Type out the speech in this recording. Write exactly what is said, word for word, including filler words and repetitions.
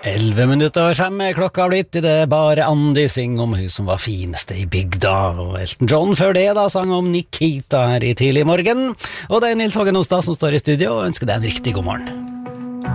Elleve minutter over fem er klokka blitt I det bare Andy synger om hun som var fineste I bygda, og Elton John før det da sang om Nikita her I tidlig morgen, og det er Nils Hågen Ostad som står I studio og ønsker deg en riktig god morgen.